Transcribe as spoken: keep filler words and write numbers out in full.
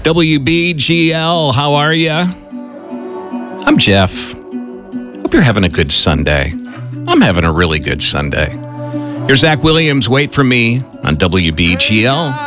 W B G L, how are you? I'm Jeff. Hope you're having a good Sunday. I'm having a really good Sunday. Here's Zach Williams, Wait For Me on W B G L.